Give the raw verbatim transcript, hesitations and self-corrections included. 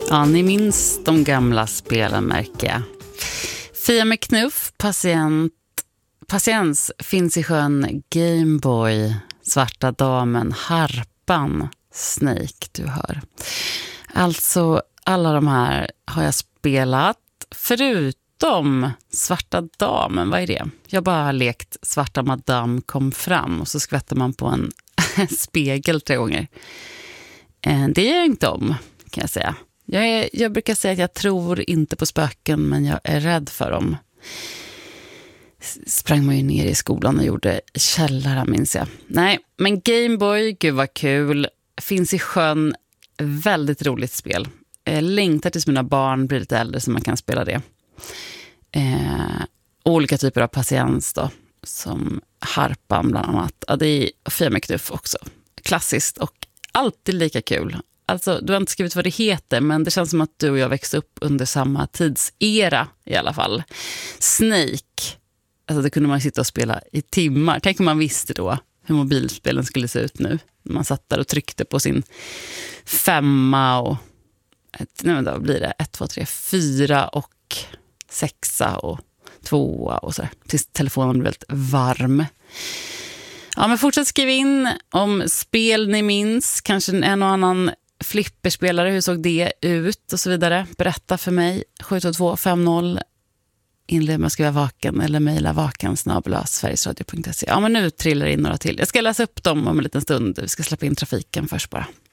Ja, ni minns de gamla spelen, märker jag. Fia med knuff, patient, patiens, finns i sjön, Gameboy, Svarta damen, Harpan, Snake, du hör. Alltså, alla de här har jag spelat, förutom Svarta damen. Vad är det? Jag bara har lekt Svarta madame kom fram och så skvätter man på en spegel tre gånger. Det gör jag inte om, kan jag säga. Jag, är, jag brukar säga att jag tror inte på spöken, men jag är rädd för dem. Sprang man ju ner i skolan och gjorde källare, minns jag. Nej, men Gameboy, gud vad kul. Finns i sjön, väldigt roligt spel. Jag längtar tills mina barn blir lite äldre så man kan spela det. Eh, olika typer av patiens då, som Harpan bland annat. Ja, det är Fia med knuff också. Klassiskt och alltid lika kul. Alltså, du har inte skrivit vad det heter, men det känns som att du och jag växte upp under samma tidsera i alla fall. Snake. Alltså, det kunde man sitta och spela i timmar. Tänk om man visste då hur mobilspelen skulle se ut nu. Man satt där och tryckte på sin femma och ett, nej, men då blir det ett, två, tre, fyra och sexa och tvåa och så där. Tills telefonen blir väldigt varm. Ja, men fortsätt skriva in om spel ni minns. Kanske en och annan flipperspelare. Hur såg det ut och så vidare. Berätta för mig. sju två två fem noll. Inled med att skriva vaken eller mejla vaken snabel-a sverigesradio punkt se. Ja, men nu trillar in några till. Jag ska läsa upp dem om en liten stund. Vi ska släppa in trafiken först bara.